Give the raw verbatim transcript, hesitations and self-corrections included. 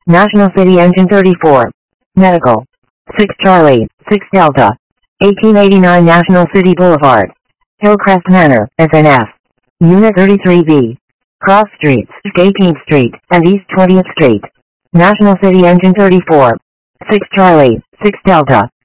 National City Engine thirty-four. Medical. six Charlie, six Delta. eighteen eighty-nine National City Boulevard. Hillcrest Manor, S N F. Unit thirty-three B. Cross Streets, eighteenth Street, and East twentieth Street. National City Engine thirty-four. six Charlie, six Delta.